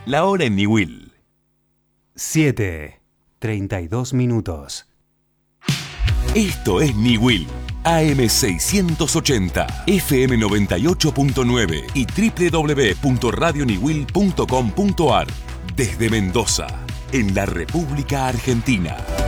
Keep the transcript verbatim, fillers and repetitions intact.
La hora en Niwil. siete, treinta y dos minutos. Esto es Niwil. A M seiscientos ochenta, F M noventa y ocho punto nueve y doble u doble u doble u punto radio niwil punto com punto a r. Desde Mendoza, en la República Argentina.